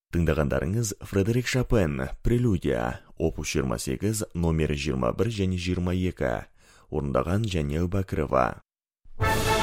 Тыңдағандарыңыз Фредерик Шопен, Прелюдия, опус 28, номер 21 және 22, орындаған Жәнел Бәкірова.